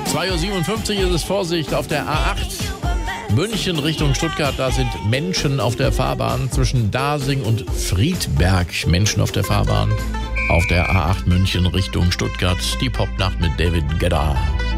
2:57 Uhr ist es. Vorsicht auf der A8 München Richtung Stuttgart. Da sind Menschen auf der Fahrbahn zwischen Dasing und Friedberg. Menschen auf der Fahrbahn auf der A8 München Richtung Stuttgart. Die Popnacht mit David Guetta.